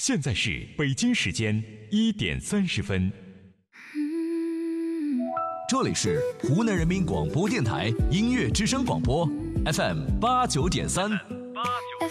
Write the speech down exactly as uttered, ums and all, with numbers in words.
现在是北京时间一点三十分。 这里是湖南人民广播电台音乐之声广播 F M 八九点三。